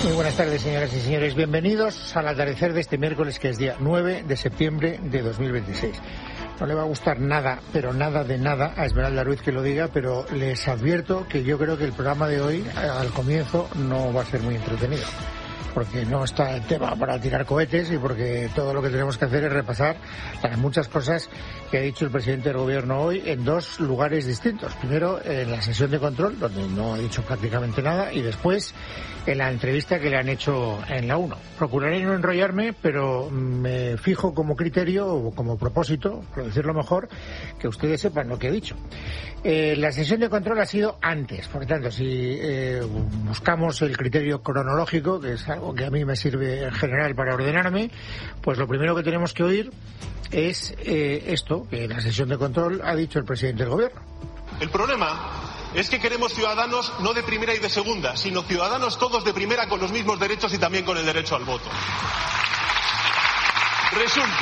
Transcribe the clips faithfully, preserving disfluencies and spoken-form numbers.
Muy buenas tardes, señoras y señores. Bienvenidos al atardecer de este miércoles, que es día nueve de septiembre de dos mil veintiséis. No le va a gustar nada, pero nada de nada a Esmeralda Ruiz que lo diga, pero les advierto que yo creo que el programa de hoy, al comienzo, no va a ser muy entretenido, porque no está el tema para tirar cohetes y porque todo lo que tenemos que hacer es repasar las muchas cosas que ha dicho el presidente del gobierno hoy en dos lugares distintos. Primero, en la sesión de control, donde no ha dicho prácticamente nada, y después en la entrevista que le han hecho en la uno. Procuraré no enrollarme, pero me fijo como criterio o como propósito, por decirlo mejor, que ustedes sepan lo que he dicho. Eh, la sesión de control ha sido antes, por lo tanto, si eh, buscamos el criterio cronológico, que es algo que a mí me sirve en general para ordenarme, pues lo primero que tenemos que oír es eh, esto, que en la sesión de control ha dicho el presidente del gobierno. El problema es que queremos ciudadanos no de primera y de segunda, sino ciudadanos todos de primera con los mismos derechos y también con el derecho al voto. Resulta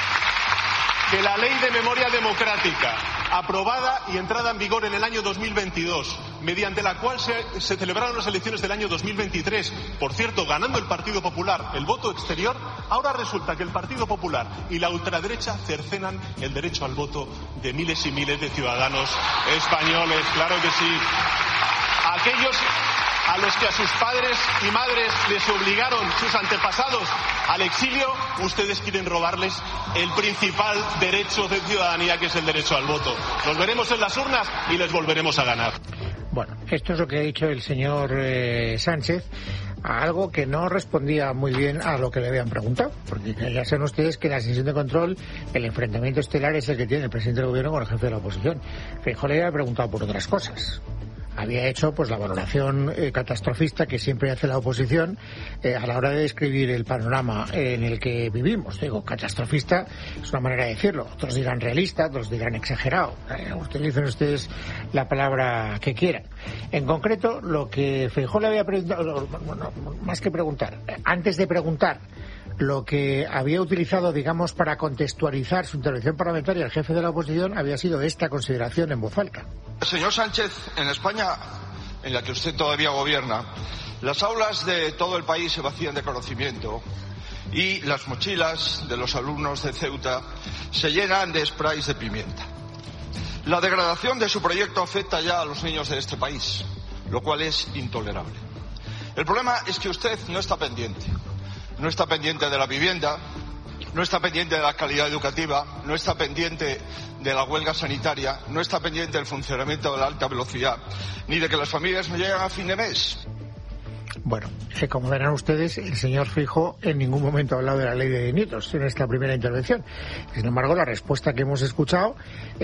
que la Ley de Memoria Democrática, aprobada y entrada en vigor en el año dos mil veintidós, mediante la cual se, se celebraron las elecciones del año dos mil veintitrés, por cierto, ganando el Partido Popular el voto exterior, ahora resulta que el Partido Popular y la ultraderecha cercenan el derecho al voto de miles y miles de ciudadanos españoles. Claro que sí. Aquellos a los que a sus padres y madres les obligaron sus antepasados al exilio, ustedes quieren robarles el principal derecho de ciudadanía, que es el derecho al voto. Nos veremos en las urnas y les volveremos a ganar. Bueno, esto es lo que ha dicho el señor eh, Sánchez, a algo que no respondía muy bien a lo que le habían preguntado, porque ya saben ustedes que en la sesión de control el enfrentamiento estelar es el que tiene el presidente del gobierno con el jefe de la oposición. Feijóo le había preguntado por otras cosas. Había hecho pues la valoración eh, catastrofista que siempre hace la oposición eh, a la hora de describir el panorama en el que vivimos. Digo, catastrofista es una manera de decirlo. Otros dirán realista, otros dirán exagerado. Eh, utilicen ustedes la palabra que quieran. En concreto, lo que Feijóo le había preguntado, bueno, más que preguntar, antes de preguntar, lo que había utilizado, digamos, para contextualizar su intervención parlamentaria el jefe de la oposición había sido esta consideración en voz alta. Señor Sánchez, en España, en la que usted todavía gobierna, las aulas de todo el país se vacían de conocimiento y las mochilas de los alumnos de Ceuta se llenan de sprays de pimienta. La degradación de su proyecto afecta ya a los niños de este país, lo cual es intolerable. El problema es que usted no está pendiente. No está pendiente de la vivienda, no está pendiente de la calidad educativa, no está pendiente de la huelga sanitaria, no está pendiente del funcionamiento de la alta velocidad, ni de que las familias no lleguen a fin de mes. Bueno, eh, como verán ustedes, el señor Feijóo en ningún momento ha hablado de la ley de nietos en esta primera intervención. Sin embargo, la respuesta que hemos escuchado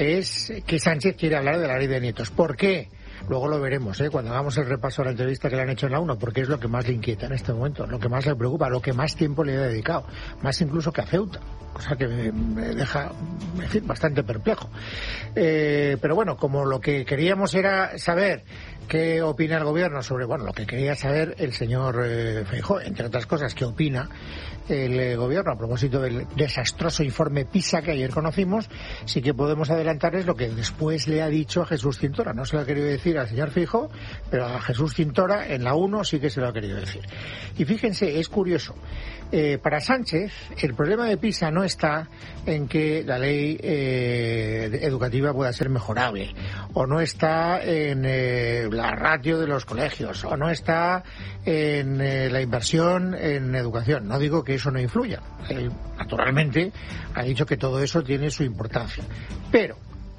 es que Sánchez quiere hablar de la ley de nietos. ¿Por qué? Luego lo veremos, ¿eh? Cuando hagamos el repaso a la entrevista que le han hecho en la uno, porque es lo que más le inquieta en este momento, lo que más le preocupa, lo que más tiempo le ha dedicado, más incluso que a Ceuta, cosa que me, me deja, en fin, bastante perplejo. Eh, pero bueno, como lo que queríamos era saber qué opina el gobierno sobre, bueno, lo que quería saber el señor eh, Feijóo, entre otras cosas, qué opina el eh, gobierno a propósito del desastroso informe PISA que ayer conocimos, sí que podemos adelantarles lo que después le ha dicho a Jesús Cintora. No se lo ha querido decir al señor Feijóo, pero a Jesús Cintora en la uno sí que se lo ha querido decir. Y fíjense, es curioso, eh, para Sánchez el problema de PISA no está en que la ley eh, educativa pueda ser mejorable, o no está en eh, la ratio de los colegios, o no está en eh, la inversión en educación. No digo que eso no influya. Él, naturalmente, ha dicho que todo eso tiene su importancia. Pero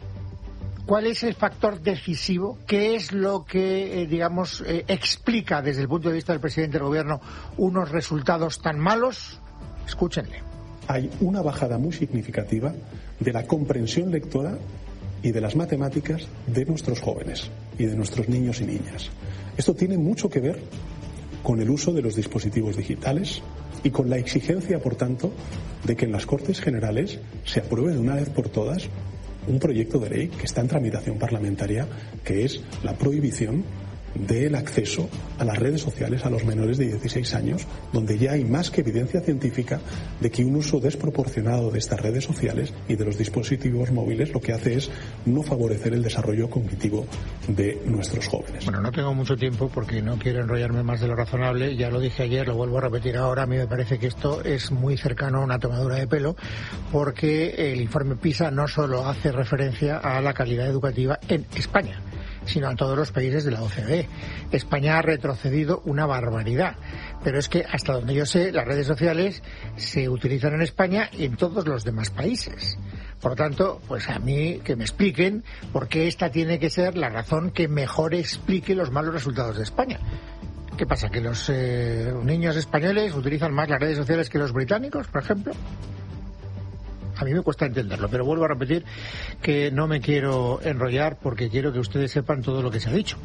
¿cuál es el factor decisivo? ¿Qué es lo que, eh, digamos, eh, explica desde el punto de vista del presidente del gobierno unos resultados tan malos? Escúchenle. Hay una bajada muy significativa de la comprensión lectora y de las matemáticas de nuestros jóvenes y de nuestros niños y niñas. Esto tiene mucho que ver con el uso de los dispositivos digitales y con la exigencia, por tanto, de que en las Cortes Generales se apruebe de una vez por todas un proyecto de ley que está en tramitación parlamentaria, que es la prohibición del acceso a las redes sociales a los menores de dieciséis años, donde ya hay más que evidencia científica de que un uso desproporcionado de estas redes sociales y de los dispositivos móviles lo que hace es no favorecer el desarrollo cognitivo de nuestros jóvenes. Bueno, no tengo mucho tiempo porque no quiero enrollarme más de lo razonable. Ya lo dije ayer, lo vuelvo a repetir ahora. A mí me parece que esto es muy cercano a una tomadura de pelo, porque el informe PISA no solo hace referencia a la calidad educativa en España, sino a todos los países de la O C D E. España ha retrocedido una barbaridad, pero es que hasta donde yo sé las redes sociales se utilizan en España y en todos los demás países. Por lo tanto, pues a mí que me expliquen por qué esta tiene que ser la razón que mejor explique los malos resultados de España. ¿Qué pasa? ¿Que los eh, niños españoles utilizan más las redes sociales que los británicos, por ejemplo? A mí me cuesta entenderlo, pero vuelvo a repetir que no me quiero enrollar porque quiero que ustedes sepan todo lo que se ha dicho.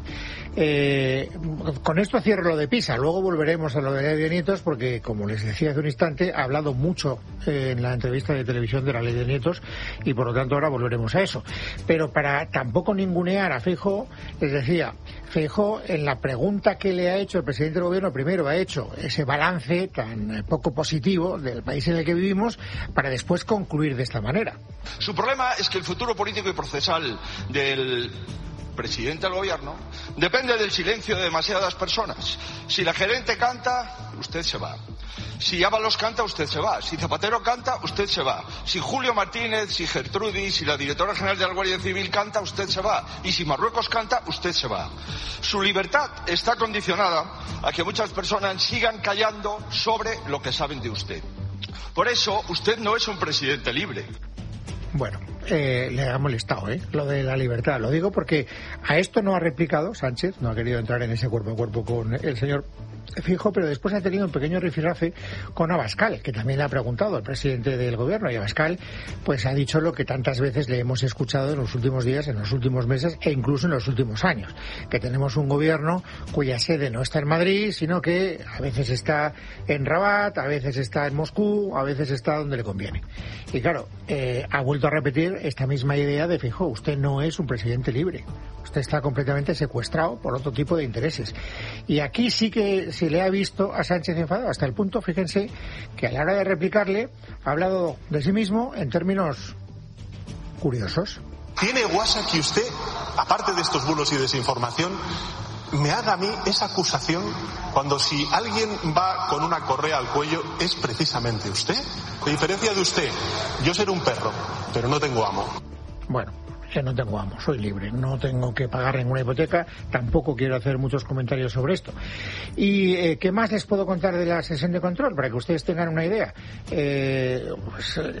Eh, con esto cierro lo de PISA, luego volveremos a lo de la ley de nietos porque, como les decía hace un instante, ha hablado mucho eh, en la entrevista de televisión de la ley de nietos y por lo tanto ahora volveremos a eso. Pero para tampoco ningunear a Feijóo, les decía, Feijóo en la pregunta que le ha hecho el presidente del gobierno, primero ha hecho ese balance tan poco positivo del país en el que vivimos para después concluir de esta manera. Su problema es que el futuro político y procesal del presidente del gobierno depende del silencio de demasiadas personas. Si la gerente canta, usted se va. Si Ábalos canta, usted se va. Si Zapatero canta, usted se va. Si Julio Martínez, si Gertrudis, si la directora general de la Guardia Civil canta, usted se va. Y si Marruecos canta, usted se va. Su libertad está condicionada a que muchas personas sigan callando sobre lo que saben de usted. Por eso, usted no es un presidente libre. Bueno, eh, le ha molestado, ¿eh? Lo de la libertad. Lo digo porque a esto no ha replicado Sánchez, no ha querido entrar en ese cuerpo a cuerpo con el señor Feijóo, pero después ha tenido un pequeño rifirrafe con Abascal, que también le ha preguntado al presidente del gobierno, y Abascal pues ha dicho lo que tantas veces le hemos escuchado en los últimos días, en los últimos meses e incluso en los últimos años, que tenemos un gobierno cuya sede no está en Madrid, sino que a veces está en Rabat, a veces está en Moscú, a veces está donde le conviene. Y claro, eh, ha vuelto a repetir esta misma idea de Feijóo: usted no es un presidente libre, usted está completamente secuestrado por otro tipo de intereses. Y aquí sí que se le ha visto a Sánchez enfadado, hasta el punto, fíjense, que a la hora de replicarle ha hablado de sí mismo en términos curiosos. ¿Tiene guasa que usted, aparte de estos bulos y desinformación, me haga a mí esa acusación cuando si alguien va con una correa al cuello es precisamente usted? A diferencia de usted, yo seré un perro, pero no tengo amo. Bueno, que no tengo amo, soy libre, no tengo que pagar ninguna hipoteca, tampoco quiero hacer muchos comentarios sobre esto. ¿Y eh, qué más les puedo contar de la sesión de control para que ustedes tengan una idea? Eh, pues, eh,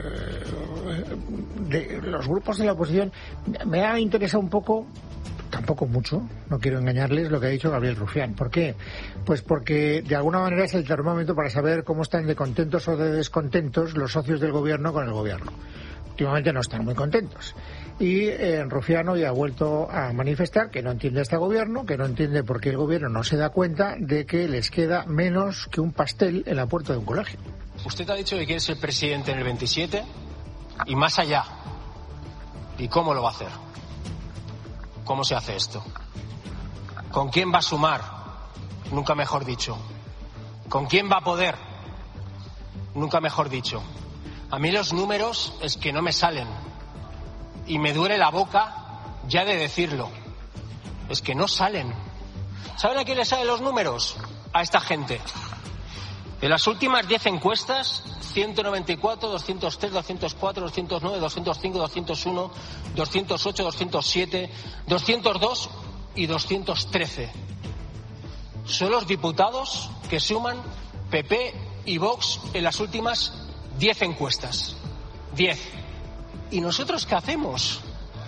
de los grupos de la oposición me ha interesado un poco, tampoco mucho, no quiero engañarles, lo que ha dicho Gabriel Rufián. ¿Por qué? Pues porque de alguna manera es el termómetro para saber cómo están de contentos o de descontentos los socios del gobierno con el gobierno. Últimamente no están muy contentos. Y eh, Rufián hoy ha vuelto a manifestar que no entiende este gobierno, que no entiende por qué el gobierno no se da cuenta de que les queda menos que un pastel en la puerta de un colegio. Usted ha dicho que quiere ser presidente en el veintisiete y más allá. ¿Y cómo lo va a hacer? ¿Cómo se hace esto? ¿Con quién va a sumar? Nunca mejor dicho. ¿Con quién va a poder? Nunca mejor dicho. A mí los números es que no me salen. Y me duele la boca ya de decirlo. Es que no salen. ¿Saben a quién le salen los números? A esta gente. De las últimas diez encuestas, ciento noventa y cuatro, doscientos tres, doscientos cuatro, doscientos nueve, doscientos cinco, doscientos uno, doscientos ocho, doscientos siete, doscientos dos y doscientos trece. Son los diputados que suman P P y Vox en las últimas diez encuestas. diez. ¿Y nosotros qué hacemos?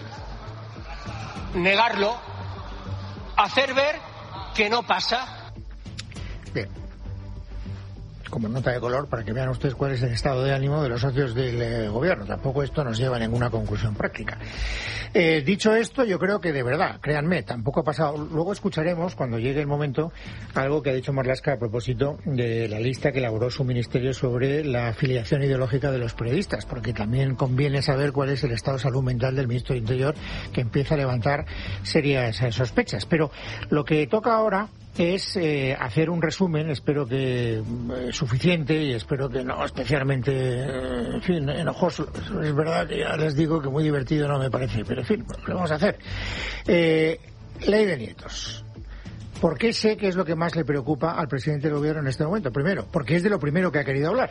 Negarlo, hacer ver que no pasa. Bien. como nota de color, para que vean ustedes cuál es el estado de ánimo de los socios del eh, gobierno. Tampoco esto nos lleva a ninguna conclusión práctica. Eh, dicho esto, yo creo que de verdad, créanme, tampoco ha pasado. Luego escucharemos, cuando llegue el momento, algo que ha dicho Marlaska a propósito de la lista que elaboró su ministerio sobre la afiliación ideológica de los periodistas, porque también conviene saber cuál es el estado de salud mental del ministro de Interior, que empieza a levantar serias sospechas. Pero lo que toca ahora es eh, hacer un resumen, espero que eh, suficiente y espero que no especialmente, eh, en fin, enojoso. Es verdad que ya les digo que muy divertido no me parece, pero en fin, lo vamos a hacer. Eh, ley de nietos. ¿Por qué sé que es lo que más le preocupa al presidente del gobierno en este momento? Primero, porque es de lo primero que ha querido hablar.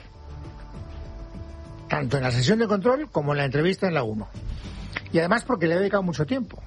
Tanto en la sesión de control como en la entrevista en la uno. Y además porque le ha dedicado mucho tiempo.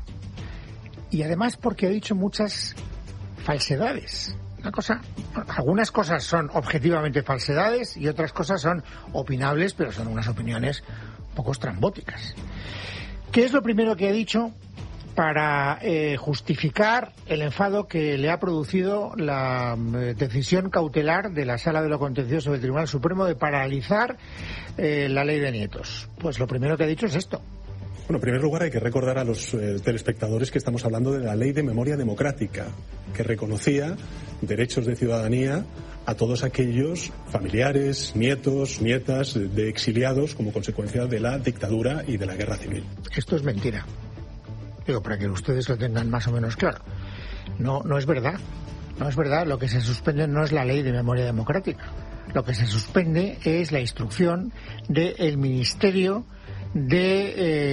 Y además porque ha dicho muchas falsedades. Una cosa, algunas cosas son objetivamente falsedades y otras cosas son opinables, pero son unas opiniones un poco estrambóticas. ¿Qué es lo primero que ha dicho para eh, justificar el enfado que le ha producido la eh, decisión cautelar de la Sala de lo Contencioso del Tribunal Supremo de paralizar eh, la ley de nietos? Pues lo primero que ha dicho es esto. Bueno, en primer lugar hay que recordar a los eh, telespectadores que estamos hablando de la Ley de Memoria Democrática, que reconocía derechos de ciudadanía a todos aquellos familiares, nietos, nietas de exiliados como consecuencia de la dictadura y de la guerra civil. Esto es mentira. Digo, para que ustedes lo tengan más o menos claro. No, no es verdad. No es verdad. Lo que se suspende no es la Ley de Memoria Democrática. Lo que se suspende es la instrucción del Ministerio de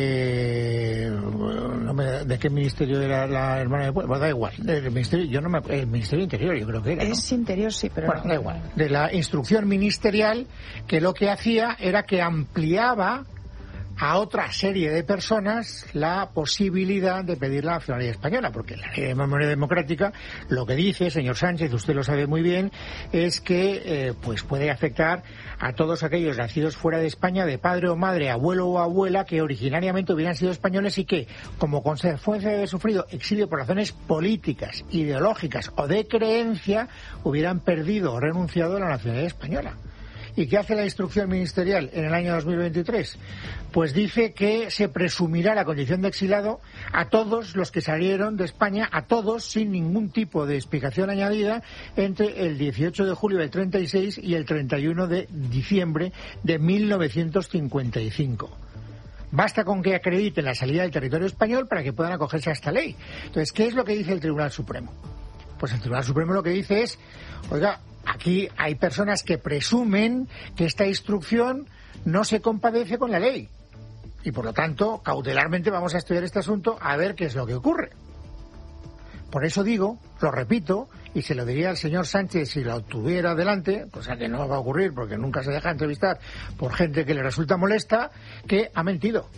eh, no me, de qué ministerio era la hermana de Puebla, bueno, da igual, del ministerio, yo no me, el Ministerio Interior yo creo que era, ¿no? Es Interior, sí, pero bueno, da igual, de la instrucción ministerial que lo que hacía era que ampliaba a otra serie de personas la posibilidad de pedir la nacionalidad española, porque la Ley de Memoria Democrática lo que dice, señor Sánchez, usted lo sabe muy bien, es que eh, pues puede afectar a todos aquellos nacidos fuera de España, de padre o madre, abuelo o abuela, que originariamente hubieran sido españoles y que, como consecuencia de haber sufrido exilio por razones políticas, ideológicas o de creencia, hubieran perdido o renunciado a la nacionalidad española. ¿Y qué hace la instrucción ministerial en el año dos mil veintitrés? Pues dice que se presumirá la condición de exilado a todos los que salieron de España, a todos, sin ningún tipo de explicación añadida, entre el dieciocho de julio del treinta y seis y el treinta y uno de diciembre de mil novecientos cincuenta y cinco. Basta con que acrediten la salida del territorio español para que puedan acogerse a esta ley. Entonces, ¿qué es lo que dice el Tribunal Supremo? Pues el Tribunal Supremo lo que dice es, oiga, aquí hay personas que presumen que esta instrucción no se compadece con la ley. Y por lo tanto, cautelarmente vamos a estudiar este asunto a ver qué es lo que ocurre. Por eso digo, lo repito, y se lo diría al señor Sánchez si lo tuviera delante, cosa que no va a ocurrir porque nunca se deja entrevistar por gente que le resulta molesta, que ha mentido.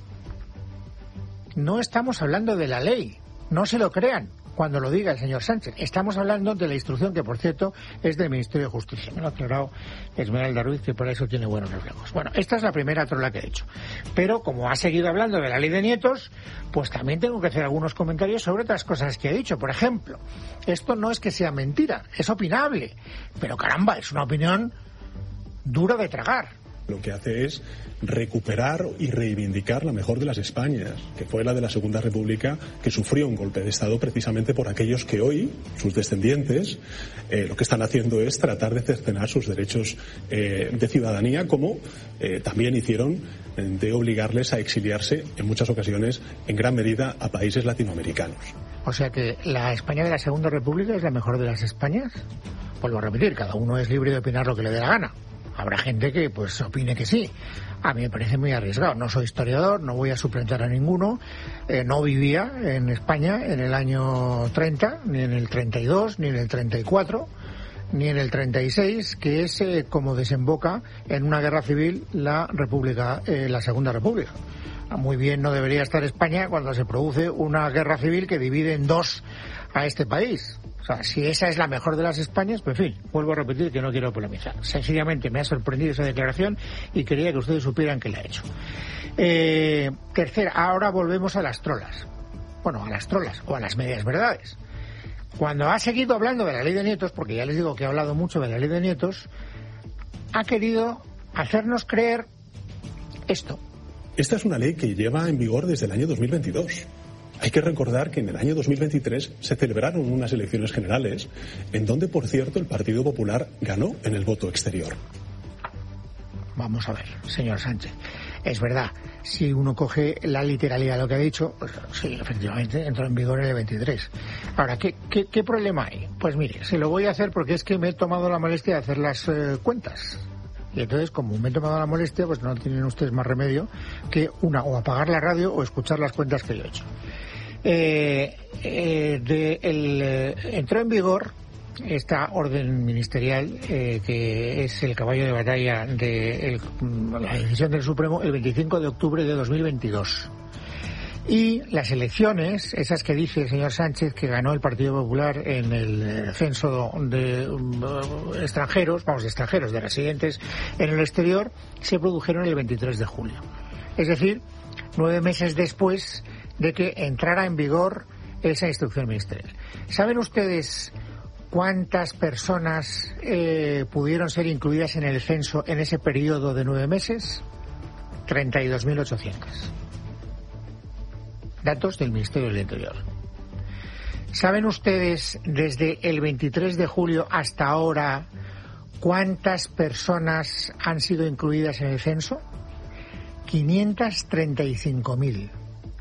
No estamos hablando de la ley, no se lo crean cuando lo diga el señor Sánchez. Estamos hablando de la instrucción que, por cierto, es del Ministerio de Justicia. Me lo ha aclarado Esmeralda Ruiz, que por eso tiene buenos reflejos. Bueno, esta es la primera trola que he hecho. Pero como ha seguido hablando de la ley de nietos, pues también tengo que hacer algunos comentarios sobre otras cosas que ha dicho. Por ejemplo, esto no es que sea mentira, es opinable. Pero caramba, es una opinión dura de tragar. Lo que hace es recuperar y reivindicar la mejor de las Españas, que fue la de la Segunda República, que sufrió un golpe de Estado precisamente por aquellos que hoy, sus descendientes, eh, lo que están haciendo es tratar de cercenar sus derechos eh, de ciudadanía, como eh, también hicieron eh, de obligarles a exiliarse en muchas ocasiones, en gran medida, a países latinoamericanos. O sea que la España de la Segunda República es la mejor de las Españas. Vuelvo a repetir, cada uno es libre de opinar lo que le dé la gana. Habrá gente que pues opine que sí. A mí me parece muy arriesgado. No soy historiador, no voy a suplantar a ninguno. Eh, no vivía en España en el año treinta, ni en el treinta y dos, ni en el treinta y cuatro, ni en el treinta y seis, que es eh, como desemboca en una guerra civil la República, eh, la Segunda República. Muy bien no debería estar España cuando se produce una guerra civil que divide en dos a este país. O sea, si esa es la mejor de las Españas, pues en fin, vuelvo a repetir que no quiero polemizar. Sencillamente me ha sorprendido esa declaración y quería que ustedes supieran que la he hecho. Eh, tercera, ahora volvemos a las trolas. Bueno, a las trolas o a las medias verdades. Cuando ha seguido hablando de la ley de nietos, porque ya les digo que ha hablado mucho de la ley de nietos, ha querido hacernos creer esto. Esta es una ley que lleva en vigor desde el año dos mil veintidós. Hay que recordar que en el año dos mil veintitrés se celebraron unas elecciones generales en donde, por cierto, el Partido Popular ganó en el voto exterior. Vamos a ver, señor Sánchez. Es verdad, si uno coge la literalidad de lo que ha dicho, pues sí, efectivamente, entró en vigor en el veintitrés. Ahora, ¿qué, qué, qué problema hay? Pues mire, se lo voy a hacer porque es que me he tomado la molestia de hacer las eh, cuentas. Y entonces, como me he tomado la molestia, pues no tienen ustedes más remedio que una, o apagar la radio o escuchar las cuentas que yo he hecho. Eh, eh, de el, eh, entró en vigor esta orden ministerial eh, que es el caballo de batalla de el, la decisión del Supremo el veinticinco de octubre de dos mil veintidós. Y las elecciones, esas que dice el señor Sánchez que ganó el Partido Popular en el censo de uh, extranjeros, vamos, de extranjeros, de residentes en el exterior, se produjeron el veintitrés de julio. Es decir, nueve meses después de que entrara en vigor esa instrucción ministerial. ¿Saben ustedes cuántas personas eh, pudieron ser incluidas en el censo en ese periodo de nueve meses? treinta y dos mil ochocientos. Datos del Ministerio del Interior. ¿Saben ustedes desde el veintitrés de julio hasta ahora cuántas personas han sido incluidas en el censo? quinientas treinta y cinco mil.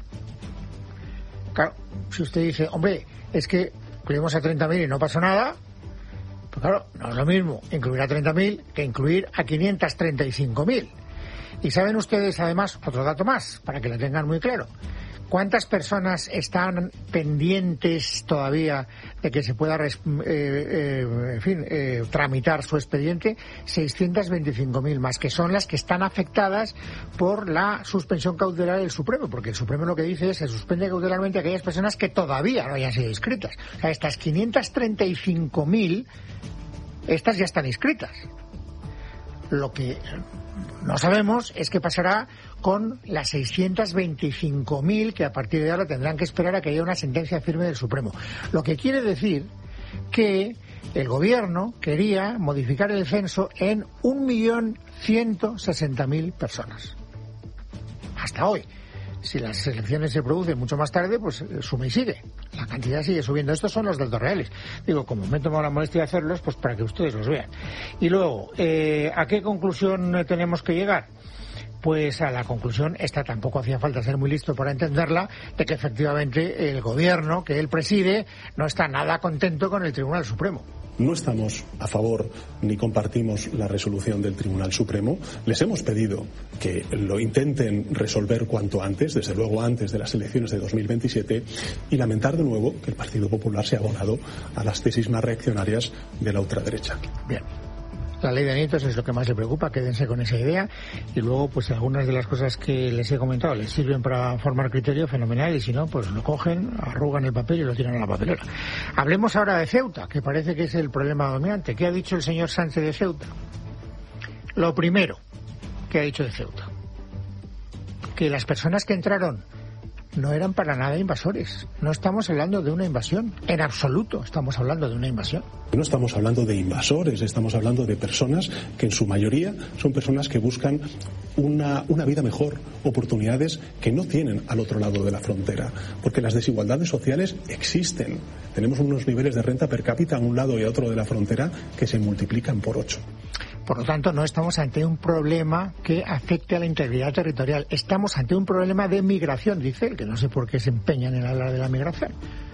Claro, si usted dice, hombre, es que incluimos a treinta mil y no pasó nada, pues claro, no es lo mismo incluir a treinta mil que incluir a quinientas treinta y cinco mil. Y saben ustedes, además, otro dato más, para que lo tengan muy claro. ¿Cuántas personas están pendientes todavía de que se pueda, eh, eh, en fin, eh, tramitar su expediente? seiscientas veinticinco mil más, que son las que están afectadas por la suspensión cautelar del Supremo, porque el Supremo lo que dice es que se suspende cautelarmente a aquellas personas que todavía no hayan sido inscritas. O sea, estas quinientas treinta y cinco mil, estas ya están inscritas. Lo que no sabemos es qué pasará con las seiscientas veinticinco mil que a partir de ahora tendrán que esperar a que haya una sentencia firme del Supremo. Lo que quiere decir que el gobierno quería modificar el censo en un millón ciento sesenta mil personas. Hasta hoy. Si las elecciones se producen mucho más tarde, pues suma y sigue. La cantidad sigue subiendo. Estos son los datos reales. Digo, como me he tomado la molestia de hacerlos, pues para que ustedes los vean. Y luego, eh, ¿a qué conclusión tenemos que llegar? Pues a la conclusión, esta tampoco hacía falta ser muy listo para entenderla, de que efectivamente el gobierno que él preside no está nada contento con el Tribunal Supremo. No estamos a favor ni compartimos la resolución del Tribunal Supremo. Les hemos pedido que lo intenten resolver cuanto antes, desde luego antes de las elecciones de dos mil veintisiete, y lamentar de nuevo que el Partido Popular se ha abonado a las tesis más reaccionarias de la ultraderecha. Bien. La ley de nietos es lo que más le preocupa, quédense con esa idea, y luego pues algunas de las cosas que les he comentado les sirven para formar criterio, fenomenal, y si no, pues lo cogen, arrugan el papel y lo tiran a la papelera. Hablemos ahora de Ceuta, que parece que es el problema dominante. ¿Qué ha dicho el señor Sánchez de Ceuta? Lo primero que ha dicho de Ceuta, que las personas que entraron no eran para nada invasores. No estamos hablando de una invasión. En absoluto estamos hablando de una invasión. No estamos hablando de invasores, estamos hablando de personas que en su mayoría son personas que buscan una, una vida mejor, oportunidades que no tienen al otro lado de la frontera. Porque las desigualdades sociales existen. Tenemos unos niveles de renta per cápita a un lado y a otro de la frontera que se multiplican por ocho. Por lo tanto, no estamos ante un problema que afecte a la integridad territorial. Estamos ante un problema de migración, dice él, que no sé por qué se empeñan en hablar de la migración.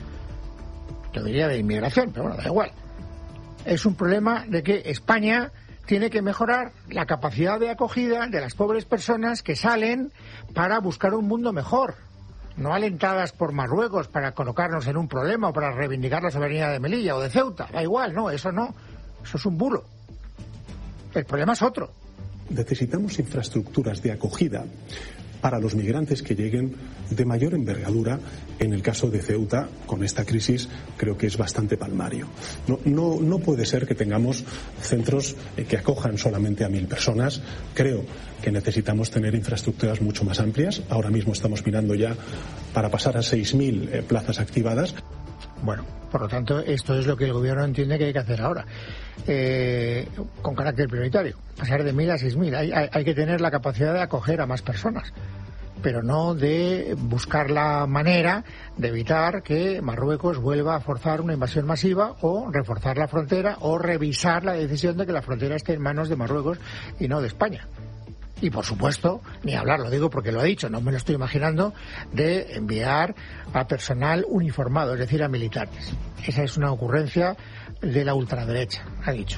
Yo diría de inmigración, pero bueno, da igual. Es un problema de que España tiene que mejorar la capacidad de acogida de las pobres personas que salen para buscar un mundo mejor. No alentadas por Marruecos para colocarnos en un problema o para reivindicar la soberanía de Melilla o de Ceuta. Da igual, no, eso no. Eso es un bulo. El problema es otro. Necesitamos infraestructuras de acogida para los migrantes que lleguen de mayor envergadura. En el caso de Ceuta, con esta crisis, creo que es bastante palmario. No, no, no puede ser que tengamos centros que acojan solamente a mil personas. Creo que necesitamos tener infraestructuras mucho más amplias. Ahora mismo estamos mirando ya para pasar a seis mil eh, plazas activadas. Bueno, por lo tanto, esto es lo que el gobierno entiende que hay que hacer ahora, eh, con carácter prioritario, pasar de mil a seis mil. Hay, hay, hay que tener la capacidad de acoger a más personas, pero no de buscar la manera de evitar que Marruecos vuelva a forzar una invasión masiva o reforzar la frontera o revisar la decisión de que la frontera esté en manos de Marruecos y no de España. Y, por supuesto, ni hablar, lo digo porque lo ha dicho, no me lo estoy imaginando, de enviar a personal uniformado, es decir, a militares. Esa es una ocurrencia de la ultraderecha, ha dicho.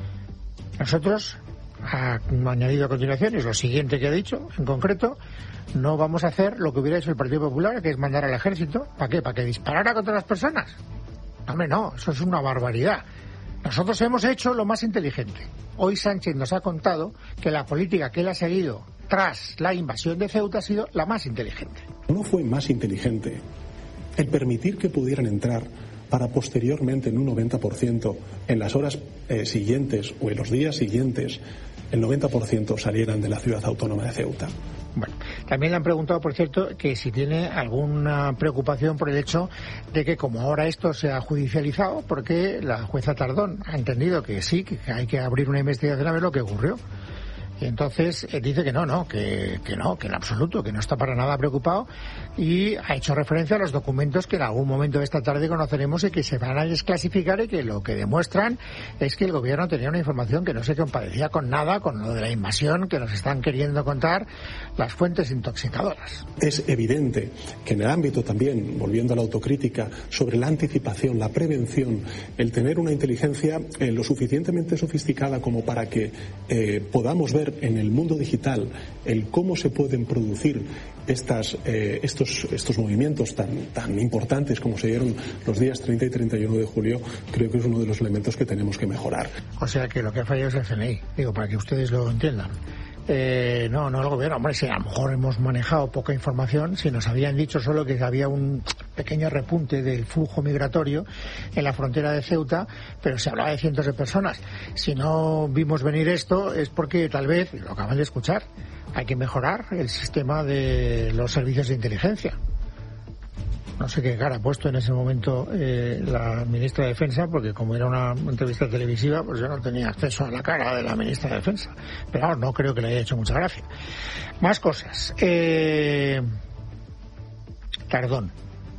Nosotros, ha añadido a continuación, es lo siguiente que ha dicho, en concreto, no vamos a hacer lo que hubiera hecho el Partido Popular, que es mandar al ejército. ¿Para qué? ¿Para que disparara contra las personas? Hombre, no, eso es una barbaridad. Nosotros hemos hecho lo más inteligente. Hoy Sánchez nos ha contado que la política que él ha seguido tras la invasión de Ceuta ha sido la más inteligente. No fue más inteligente el permitir que pudieran entrar para posteriormente en un noventa por ciento en las horas eh, siguientes o en los días siguientes el noventa por ciento salieran de la ciudad autónoma de Ceuta. Bueno, también le han preguntado, por cierto, que si tiene alguna preocupación por el hecho de que como ahora esto se ha judicializado, porque la jueza Tardón ha entendido que sí, que hay que abrir una investigación a ver lo que ocurrió. Y entonces eh, dice que no, no, que, que no, que en absoluto, que no está para nada preocupado, y ha hecho referencia a los documentos que en algún momento de esta tarde conoceremos y que se van a desclasificar y que lo que demuestran es que el gobierno tenía una información que no se compadecía con nada, con lo de la invasión que nos están queriendo contar las fuentes intoxicadoras. Es evidente que en el ámbito también, volviendo a la autocrítica, sobre la anticipación, la prevención, el tener una inteligencia eh, lo suficientemente sofisticada como para que eh, podamos ver en el mundo digital el cómo se pueden producir estas, eh, estos, estos movimientos tan, tan importantes como se dieron los días treinta y treinta y uno de julio, creo que es uno de los elementos que tenemos que mejorar. O sea que lo que ha fallado es el C N I, digo, para que ustedes lo entiendan. Eh, no, no el gobierno. Hombre, si a lo mejor hemos manejado poca información, si nos habían dicho solo que había un pequeño repunte del flujo migratorio en la frontera de Ceuta, pero se hablaba de cientos de personas. Si no vimos venir esto es porque tal vez, lo acaban de escuchar, hay que mejorar el sistema de los servicios de inteligencia. No sé qué cara ha puesto en ese momento eh, la ministra de Defensa, porque como era una entrevista televisiva, pues yo no tenía acceso a la cara de la ministra de Defensa. Pero no, no creo que le haya hecho mucha gracia. Más cosas. Eh... Tardón.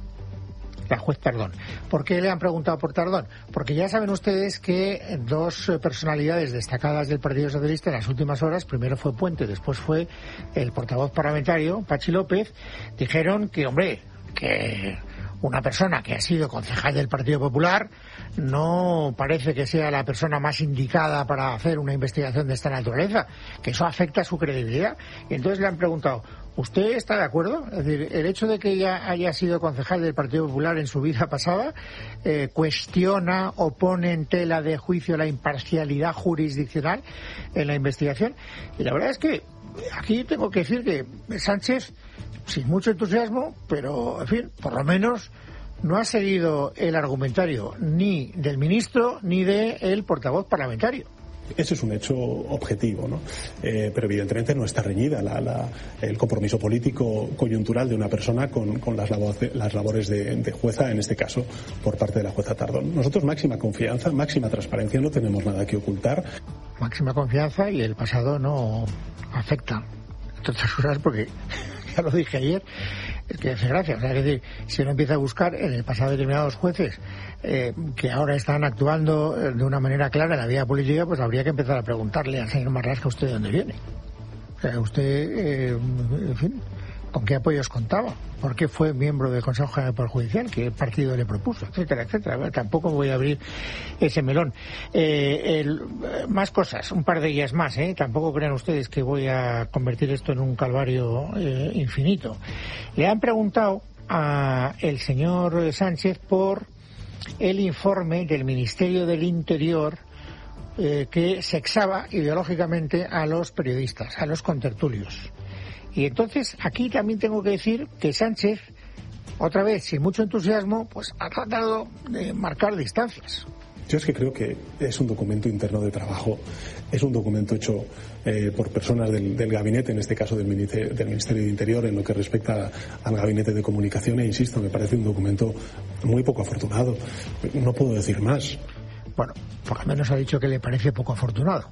La juez Tardón. ¿Por qué le han preguntado por Tardón? Porque ya saben ustedes que dos personalidades destacadas del Partido Socialista en las últimas horas, primero fue Puente, después fue el portavoz parlamentario, Pachi López, dijeron que, hombre, que una persona que ha sido concejal del Partido Popular no parece que sea la persona más indicada para hacer una investigación de esta naturaleza, que eso afecta a su credibilidad. Y entonces le han preguntado, ¿usted está de acuerdo? Es decir, el hecho de que ella haya sido concejal del Partido Popular en su vida pasada eh, cuestiona o pone en tela de juicio la imparcialidad jurisdiccional en la investigación. Y la verdad es que aquí tengo que decir que Sánchez, sin mucho entusiasmo, pero, en fin, por lo menos no ha seguido el argumentario ni del ministro ni del portavoz parlamentario. Ese es un hecho objetivo, ¿no? Eh, pero evidentemente no está reñida la, la, el compromiso político coyuntural de una persona con, con las, labores, las labores de, de jueza, en este caso por parte de la jueza Tardón. Nosotros máxima confianza, máxima transparencia, no tenemos nada que ocultar. Máxima confianza y el pasado no afecta, entre otras cosas, porque ya lo dije ayer, es que hace gracia. O sea, es decir, si uno empieza a buscar en el pasado determinados jueces eh, que ahora están actuando de una manera clara en la vida política, pues habría que empezar a preguntarle al señor Marlaska usted de dónde viene. O sea, usted, eh, en fin, ¿con qué apoyos contaba? ¿Por qué fue miembro del Consejo General del Poder Judicial? ¿Qué partido le propuso? Etcétera, etcétera. Bueno, tampoco voy a abrir ese melón. Eh, el, más cosas, un par de ellas más. ¿eh? Tampoco crean ustedes que voy a convertir esto en un calvario eh, infinito. Le han preguntado al señor Sánchez por el informe del Ministerio del Interior eh, que sexaba ideológicamente a los periodistas, a los contertulios. Y entonces aquí también tengo que decir que Sánchez, otra vez sin mucho entusiasmo, pues ha tratado de marcar distancias. Yo es que creo que es un documento interno de trabajo, es un documento hecho eh, por personas del, del gabinete, en este caso del Ministerio, del Ministerio de Interior, en lo que respecta al gabinete de comunicación, e insisto, me parece un documento muy poco afortunado. No puedo decir más. Bueno, por lo menos ha dicho que le parece poco afortunado.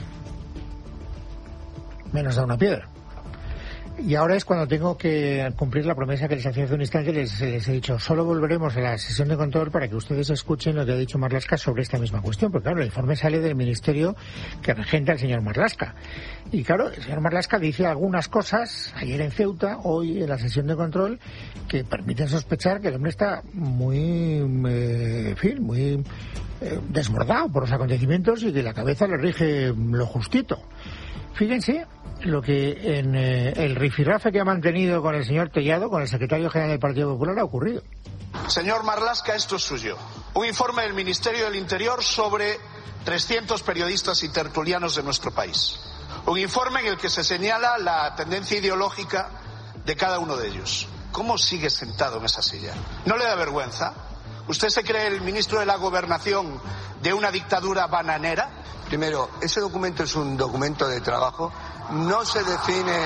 Menos da una piedra. Y ahora es cuando tengo que cumplir la promesa que les hacía hace un instante. Les, les he dicho, solo volveremos a la sesión de control para que ustedes escuchen lo que ha dicho Marlaska sobre esta misma cuestión, porque claro, el informe sale del ministerio que regenta el señor Marlaska. Y claro, el señor Marlaska dice algunas cosas, ayer en Ceuta, hoy en la sesión de control, que permiten sospechar que el hombre está muy, eh, en fin, muy eh, desbordado por los acontecimientos y que la cabeza le rige lo justito. Fíjense lo que en eh, el rifirrafe que ha mantenido con el señor Tellado, con el secretario general del Partido Popular, ha ocurrido. Señor Marlaska, esto es suyo. Un informe del Ministerio del Interior sobre trescientos periodistas y tertulianos de nuestro país. Un informe en el que se señala la tendencia ideológica de cada uno de ellos. ¿Cómo sigue sentado en esa silla? ¿No le da vergüenza? ¿Usted se cree el ministro de la Gobernación de una dictadura bananera? Primero, ese documento es un documento de trabajo. No se define...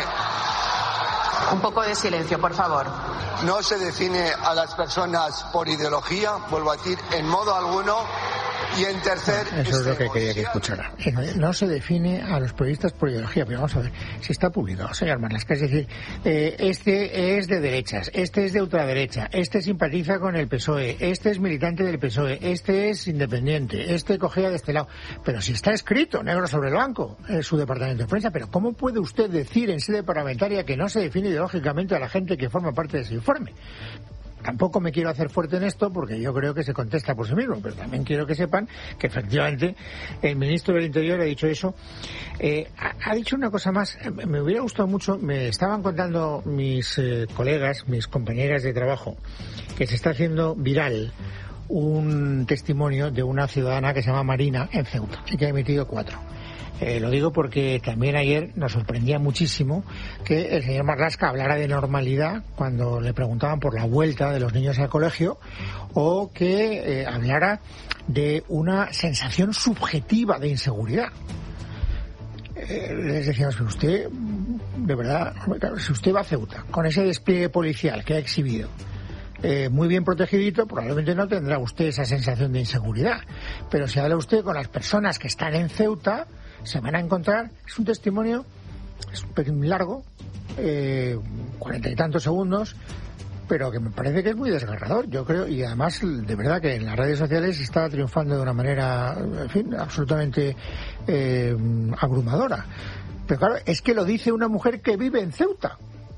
Un poco de silencio, por favor. No se define a las personas por ideología, vuelvo a decir, en modo alguno. Y en tercer... Eso es lo que quería que escuchara. No se define a los periodistas por ideología, pero vamos a ver, si está publicado, señor Marlaska, es decir, eh, este es de derechas, este es de ultraderecha, este simpatiza con el P S O E, este es militante del P S O E, este es independiente, este cogea de este lado. Pero si está escrito, negro sobre blanco, en su departamento de prensa, pero ¿cómo puede usted decir en sede parlamentaria que no se define ideológicamente a la gente que forma parte de ese informe? Tampoco me quiero hacer fuerte en esto porque yo creo que se contesta por sí mismo, pero también quiero que sepan que efectivamente el ministro del Interior ha dicho eso. Eh, ha, ha dicho una cosa más, me hubiera gustado mucho, me estaban contando mis eh, colegas, mis compañeras de trabajo, que se está haciendo viral un testimonio de una ciudadana que se llama Marina en Ceuta y que ha emitido cuatro. Eh, lo digo porque también ayer nos sorprendía muchísimo que el señor Marlaska hablara de normalidad cuando le preguntaban por la vuelta de los niños al colegio, o que eh, hablara de una sensación subjetiva de inseguridad. Eh, les decíamos que usted, de verdad, si usted va a Ceuta con ese despliegue policial que ha exhibido, Eh, muy bien protegidito, probablemente no tendrá usted esa sensación de inseguridad. Pero si habla usted con las personas que están en Ceuta, se van a encontrar, es un testimonio, es un pelín largo, eh, cuarenta y tantos segundos, pero que me parece que es muy desgarrador, yo creo, y además de verdad que en las redes sociales está triunfando de una manera, en fin, absolutamente eh, abrumadora. Pero claro, es que lo dice una mujer que vive en Ceuta.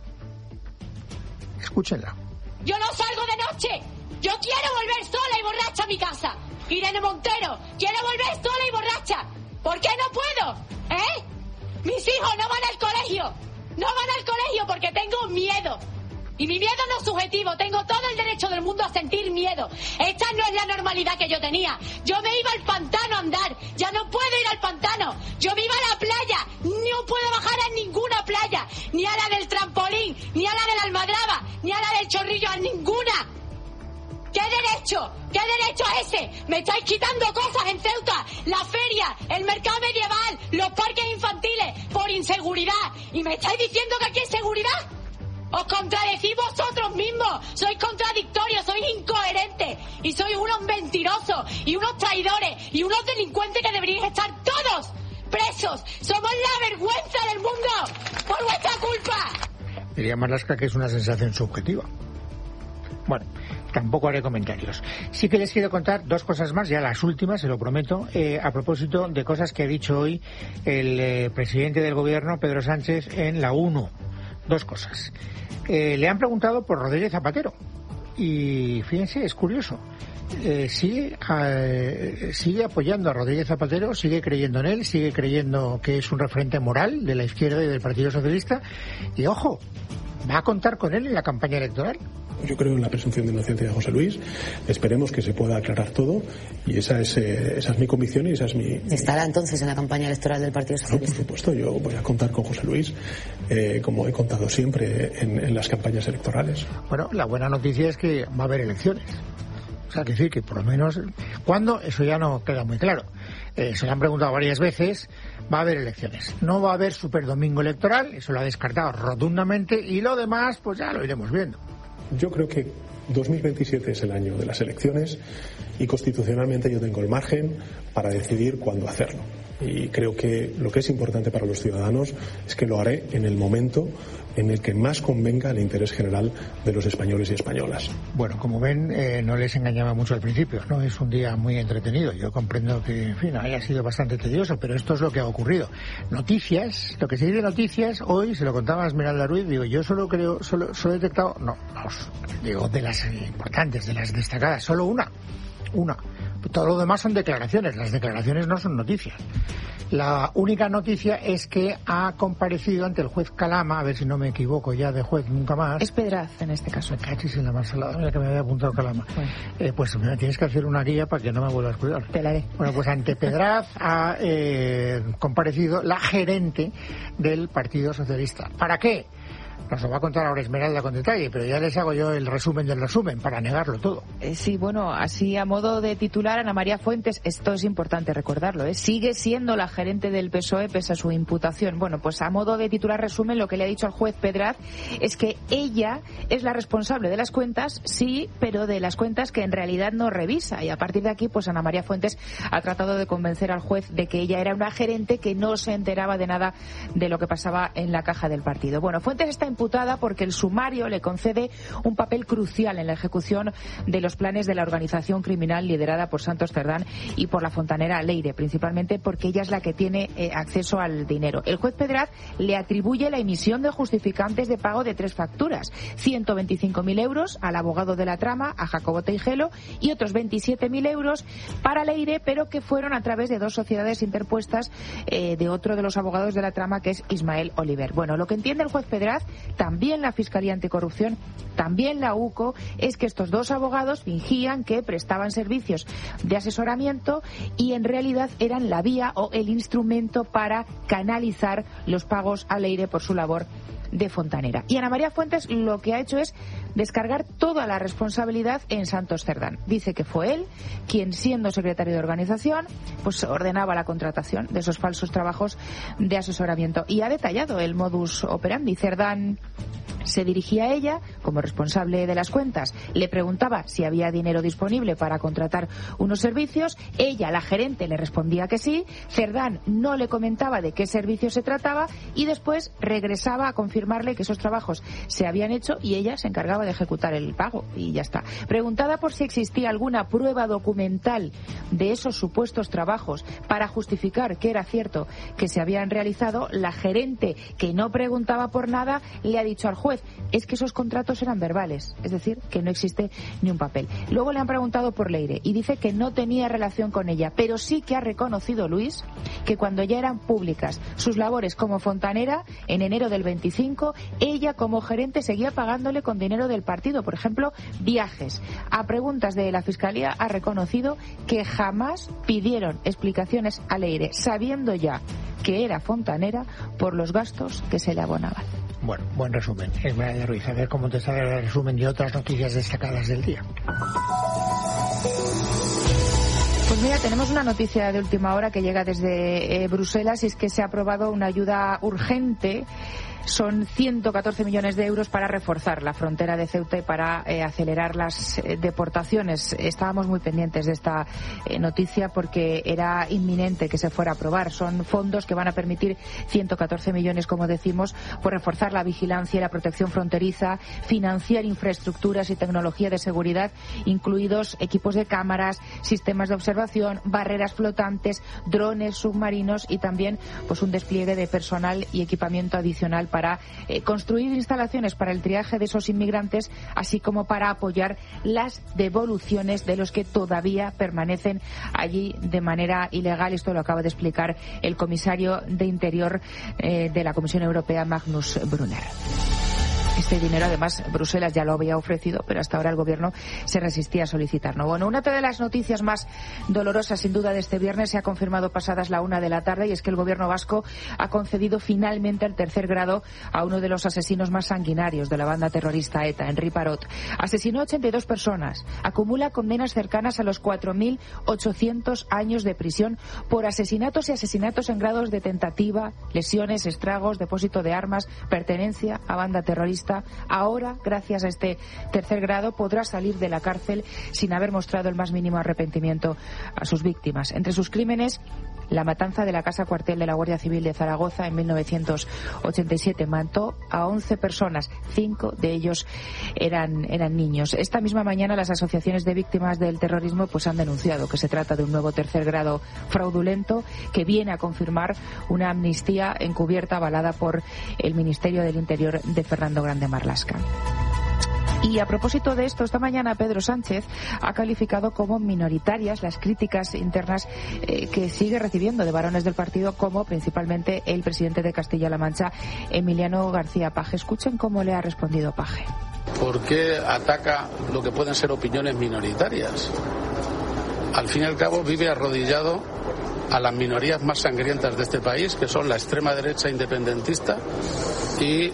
Escúchenla. Yo no salgo de noche. Yo quiero volver sola y borracha a mi casa. Irene Montero, quiero volver sola y borracha. ¿Por qué no puedo? ¿Eh? Mis hijos no van al colegio. No van al colegio porque tengo miedo. Y mi miedo no es subjetivo. Tengo todo el derecho del mundo a sentir miedo. Esta no es la normalidad que yo tenía. Yo me iba al pantano a andar. Ya no puedo ir al pantano. Yo me iba a la playa. No puedo bajar a ninguna playa. Ni a la del trampolín, ni a la de la Almadraba, ni a la del Chorrillo, a ninguna. ¿Qué derecho? ¿Qué derecho es ese? Me estáis quitando cosas en Ceuta. La feria, el mercado medieval, los parques infantiles, por inseguridad. ¿Y me estáis diciendo que aquí hay seguridad? Os contradecís vosotros mismos. Sois contradictorios, sois incoherentes. Y sois unos mentirosos, y unos traidores, y unos delincuentes que deberíais estar todos presos. Somos la vergüenza del mundo por vuestra culpa. Diría Marlaska que es una sensación subjetiva. Bueno, tampoco haré comentarios. Sí que les quiero contar dos cosas más, ya las últimas, se lo prometo, eh, a propósito de cosas que ha dicho hoy el eh, presidente del gobierno, Pedro Sánchez, en la ONU. Dos cosas. Eh, le han preguntado por Rodríguez Zapatero y fíjense, es curioso. Eh, sigue, eh, sigue apoyando a Rodríguez Zapatero, sigue creyendo en él, sigue creyendo que es un referente moral de la izquierda y del Partido Socialista, y ojo, va a contar con él en la campaña electoral. Yo creo en la presunción de inocencia de José Luis. Esperemos que se pueda aclarar todo, y esa es eh, esa es mi convicción y esa es mi... ¿Estará entonces en la campaña electoral del Partido Socialista? No, por supuesto, yo voy a contar con José Luis, eh, como he contado siempre en, en las campañas electorales. Bueno, la buena noticia es que va a haber elecciones. O sea, que decir que por lo menos, ¿cuándo? Eso ya no queda muy claro. Eh, se lo han preguntado varias veces, va a haber elecciones. No va a haber superdomingo electoral, eso lo ha descartado rotundamente, y lo demás, pues ya lo iremos viendo. Yo creo que dos mil veintisiete es el año de las elecciones y constitucionalmente yo tengo el margen para decidir cuándo hacerlo. Y creo que lo que es importante para los ciudadanos es que lo haré en el momento en el que más convenga el interés general de los españoles y españolas. Bueno, como ven, eh, no les engañaba mucho al principio, ¿no? Es un día muy entretenido. Yo comprendo que, en fin, haya sido bastante tedioso, pero esto es lo que ha ocurrido. Noticias, lo que se dice noticias, hoy se lo contaba a Esmeralda Ruiz, digo, yo solo creo, solo, solo he detectado, no, vamos, digo, de las importantes, de las destacadas, solo una, una. Todo lo demás son declaraciones, las declaraciones no son noticias. La única noticia es que ha comparecido ante el juez Calama, a ver si no me equivoco ya de juez nunca más. Es Pedraz en este caso. Me cachis en la marsalada, mira que me había apuntado Calama. Bueno. Eh, pues me tienes que hacer una guía para que no me vuelvas a cuidar. Te la haré. Bueno, pues ante Pedraz ha eh, comparecido la gerente del Partido Socialista. ¿Para qué? Nos lo va a contar ahora Esmeralda con detalle, pero ya les hago yo el resumen del resumen para negarlo todo. Eh, sí, bueno, así a modo de titular, Ana María Fuentes, esto es importante recordarlo, ¿eh? Sigue siendo la gerente del P S O E pese a su imputación. Bueno, pues a modo de titular resumen, lo que le ha dicho al juez Pedraz es que ella es la responsable de las cuentas, sí, pero de las cuentas que en realidad no revisa. Y a partir de aquí, pues Ana María Fuentes ha tratado de convencer al juez de que ella era una gerente que no se enteraba de nada de lo que pasaba en la caja del partido. Bueno, Fuentes está imputada porque el sumario le concede un papel crucial en la ejecución de los planes de la organización criminal liderada por Santos Cerdán y por la fontanera Leire, principalmente porque ella es la que tiene eh, acceso al dinero. El juez Pedraz le atribuye la emisión de justificantes de pago de tres facturas, ciento veinticinco mil euros al abogado de la trama, a Jacobo Teijelo, y otros veintisiete mil euros para Leire, pero que fueron a través de dos sociedades interpuestas eh, de otro de los abogados de la trama, que es Ismael Oliver. Bueno, lo que entiende el juez Pedraz, también la Fiscalía Anticorrupción, también la U C O, es que estos dos abogados fingían que prestaban servicios de asesoramiento y en realidad eran la vía o el instrumento para canalizar los pagos a Leire por su labor de fontanera. Y Ana María Fuentes lo que ha hecho es descargar toda la responsabilidad en Santos Cerdán. Dice que fue él quien, siendo secretario de organización, pues ordenaba la contratación de esos falsos trabajos de asesoramiento. Y ha detallado el modus operandi. Cerdán se dirigía a ella como responsable de las cuentas, le preguntaba si había dinero disponible para contratar unos servicios, ella, la gerente, le respondía que sí, Cerdán no le comentaba de qué servicio se trataba y después regresaba a confirmarle que esos trabajos se habían hecho y ella se encargaba de ejecutar el pago y ya está. Preguntada por si existía alguna prueba documental de esos supuestos trabajos para justificar que era cierto que se habían realizado, la gerente, que no preguntaba por nada, le ha dicho al juez es que esos contratos eran verbales, es decir, que no existe ni un papel. Luego le han preguntado por Leire y dice que no tenía relación con ella, pero sí que ha reconocido, Luis, que cuando ya eran públicas sus labores como fontanera, en enero del veinticinco, ella como gerente seguía pagándole con dinero del partido, por ejemplo, viajes. A preguntas de la Fiscalía ha reconocido que jamás pidieron explicaciones a Leire, sabiendo ya que era fontanera por los gastos que se le abonaban. Bueno, buen resumen. Esmeralda Ruiz, a ver cómo te sale el resumen de otras noticias destacadas del día. Pues mira, tenemos una noticia de última hora que llega desde eh, Bruselas y es que se ha aprobado una ayuda urgente. Son ciento catorce millones de euros para reforzar la frontera de Ceuta y para eh, acelerar las eh, deportaciones. Estábamos muy pendientes de esta eh, noticia porque era inminente que se fuera a aprobar. Son fondos que van a permitir ciento catorce millones, como decimos, por reforzar la vigilancia y la protección fronteriza, financiar infraestructuras y tecnología de seguridad, incluidos equipos de cámaras, sistemas de observación, barreras flotantes, drones submarinos y también pues un despliegue de personal y equipamiento adicional para eh, construir instalaciones para el triaje de esos inmigrantes, así como para apoyar las devoluciones de los que todavía permanecen allí de manera ilegal. Esto lo acaba de explicar el comisario de Interior eh, de la Comisión Europea, Magnus Brunner. Este dinero, además, Bruselas ya lo había ofrecido, pero hasta ahora el Gobierno se resistía a solicitarlo. Bueno, una de las noticias más dolorosas, sin duda, de este viernes se ha confirmado pasadas la una de la tarde, y es que el Gobierno vasco ha concedido finalmente el tercer grado a uno de los asesinos más sanguinarios de la banda terrorista ETA, Henri Parot. Asesinó a ochenta y dos personas, acumula condenas cercanas a los cuatro mil ochocientos años de prisión por asesinatos y asesinatos en grados de tentativa, lesiones, estragos, depósito de armas, pertenencia a banda terrorista. Ahora, gracias a este tercer grado, podrá salir de la cárcel sin haber mostrado el más mínimo arrepentimiento a sus víctimas. Entre sus crímenes, la matanza de la casa cuartel de la Guardia Civil de Zaragoza en mil novecientos ochenta y siete. Mató a once personas, cinco de ellos eran, eran niños. Esta misma mañana las asociaciones de víctimas del terrorismo pues han denunciado que se trata de un nuevo tercer grado fraudulento que viene a confirmar una amnistía encubierta avalada por el Ministerio del Interior de Fernando Grande Marlaska. Y a propósito de esto, esta mañana Pedro Sánchez ha calificado como minoritarias las críticas internas eh, que sigue recibiendo de varones del partido, como principalmente el presidente de Castilla-La Mancha, Emiliano García Paje. Escuchen cómo le ha respondido Paje. ¿Por qué ataca lo que pueden ser opiniones minoritarias? Al fin y al cabo vive arrodillado a las minorías más sangrientas de este país, que son la extrema derecha independentista y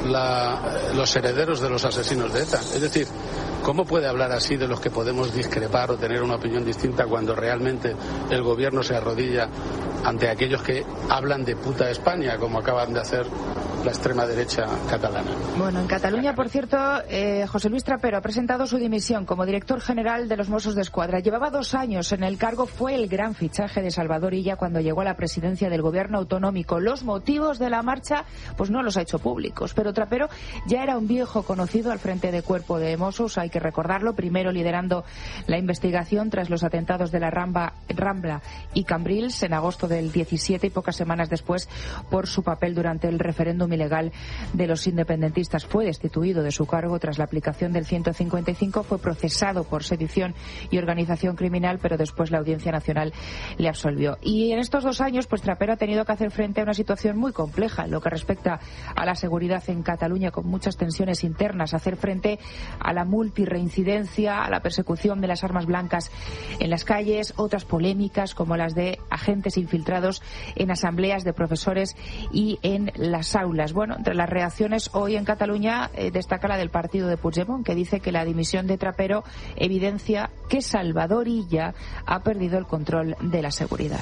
La, los herederos de los asesinos de ETA. Es decir, ¿cómo puede hablar así de los que podemos discrepar o tener una opinión distinta cuando realmente el gobierno se arrodilla ante aquellos que hablan de puta España, como acaban de hacer la extrema derecha catalana? Bueno, en Cataluña, por cierto, eh, José Luis Trapero ha presentado su dimisión como director general de los Mossos d'Esquadra. Llevaba dos años en el cargo, fue el gran fichaje de Salvador Illa cuando llegó a la presidencia del gobierno autonómico. Los motivos de la marcha, pues no los ha hecho públicos, pero Trapero ya era un viejo conocido al frente de cuerpo de Mossos, hay que recordarlo, primero liderando la investigación tras los atentados de la Rambla, Rambla y Cambrils en agosto del diecisiete, y pocas semanas después por su papel durante el referéndum ilegal de los independentistas. Fue destituido de su cargo tras la aplicación del ciento cincuenta y cinco, fue procesado por sedición y organización criminal, pero después la Audiencia Nacional le absolvió. Y en estos dos años, pues Trapero ha tenido que hacer frente a una situación muy compleja en lo que respecta a la seguridad en Cataluña, con muchas tensiones internas, hacer frente a la multirreincidencia, a la persecución de las armas blancas en las calles, otras polémicas como las de agentes infiltrados en asambleas de profesores y en las aulas. Bueno, entre las reacciones hoy en Cataluña eh, destaca la del partido de Puigdemont, que dice que la dimisión de Trapero evidencia que Salvador Illa ha perdido el control de la seguridad.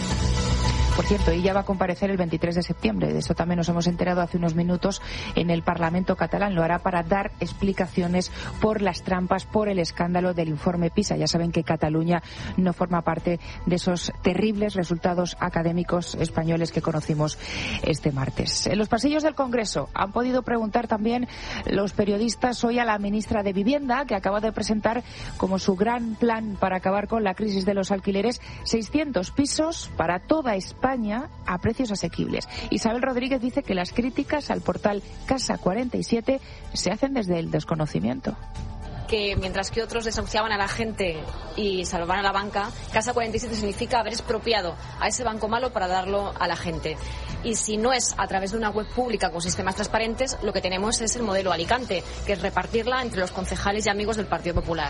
Por cierto, ella va a comparecer el veintitrés de septiembre. De eso también nos hemos enterado hace unos minutos en el Parlamento catalán. Lo hará para dar explicaciones por las trampas, por el escándalo del informe PISA. Ya saben que Cataluña no forma parte de esos terribles resultados académicos españoles que conocimos este martes. En los pasillos del Congreso han podido preguntar también los periodistas hoy a la ministra de Vivienda, que acaba de presentar como su gran plan para acabar con la crisis de los alquileres seiscientos pisos para toda España España a precios asequibles. Isabel Rodríguez dice que las críticas al portal Casa cuarenta y siete se hacen desde el desconocimiento. Que mientras que otros desahuciaban a la gente y salvaban a la banca, Casa cuarenta y siete significa haber expropiado a ese banco malo para darlo a la gente. Y si no es a través de una web pública con sistemas transparentes, lo que tenemos es el modelo Alicante, que es repartirla entre los concejales y amigos del Partido Popular.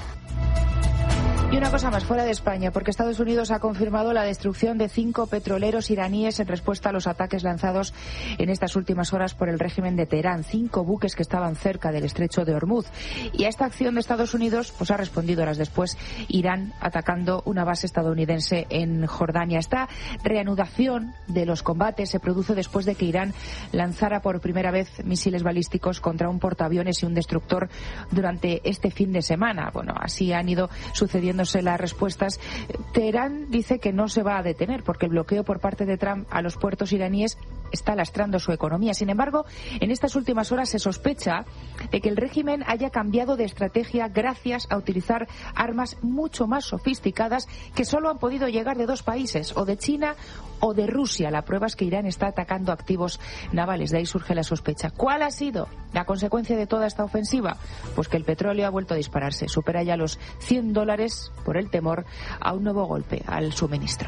Y una cosa más, fuera de España, porque Estados Unidos ha confirmado la destrucción de cinco petroleros iraníes en respuesta a los ataques lanzados en estas últimas horas por el régimen de Teherán. Cinco buques que estaban cerca del estrecho de Hormuz. Y a esta acción de Estados Unidos pues ha respondido horas después Irán atacando una base estadounidense en Jordania. Esta reanudación de los combates se produce después de que Irán lanzara por primera vez misiles balísticos contra un portaaviones y un destructor durante este fin de semana. Bueno, así han ido sucediendo las respuestas. Teherán dice que no se va a detener porque el bloqueo por parte de Trump a los puertos iraníes está lastrando su economía. Sin embargo, en estas últimas horas se sospecha de que el régimen haya cambiado de estrategia gracias a utilizar armas mucho más sofisticadas que solo han podido llegar de dos países, o de China o de Rusia. La prueba es que Irán está atacando activos navales. De ahí surge la sospecha. ¿Cuál ha sido la consecuencia de toda esta ofensiva? Pues que el petróleo ha vuelto a dispararse. Supera ya los cien dólares por el temor a un nuevo golpe al suministro.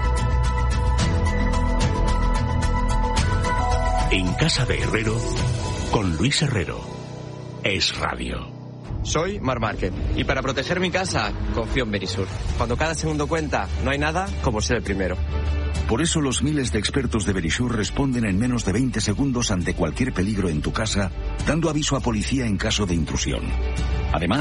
En casa de Herrero, Con Luis Herrero. Es Radio. Soy Mar Márquez y para proteger mi casa confío en Verisur. Cuando cada segundo cuenta, no hay nada como ser el primero. Por eso los miles de expertos de Verisur responden en menos de veinte segundos ante cualquier peligro en tu casa, dando aviso a policía en caso de intrusión. Además,